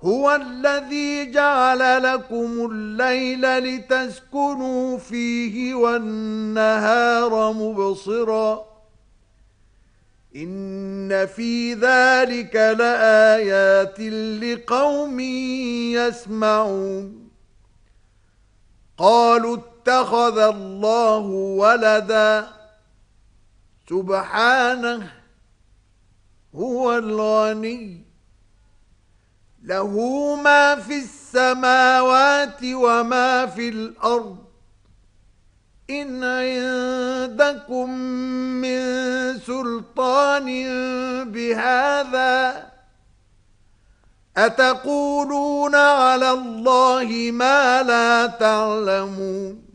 هو الذي جعل لكم الليل لتسكنوا فيه والنهار مبصرا إن في ذلك لآيات لقوم يسمعون قالوا اتخذ الله ولدا سبحانه هو الغني له ما في السماوات وما في الأرض إن عندكم من سلطان بهذا أتقولون على الله ما لا تعلمون